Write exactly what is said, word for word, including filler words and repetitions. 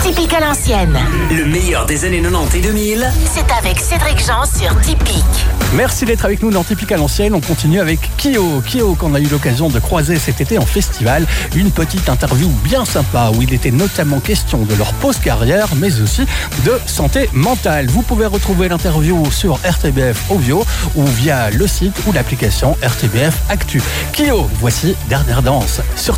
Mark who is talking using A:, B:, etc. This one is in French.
A: Typique à l'ancienne.
B: Le meilleur des années quatre-vingt-dix et deux mille.
A: C'est avec Cédric Jean sur Typique.
C: Merci d'être avec nous dans Typique à l'ancienne. On continue avec Kyo. Kyo qu'on a eu l'occasion de croiser cet été en festival. Une petite interview bien sympa où il était notamment question de leur pause carrière, mais aussi de santé mentale. Vous pouvez retrouver l'interview sur R T B F Audio ou via le site ou l'application R T B F Actu. Kyo, voici Dernière Danse sur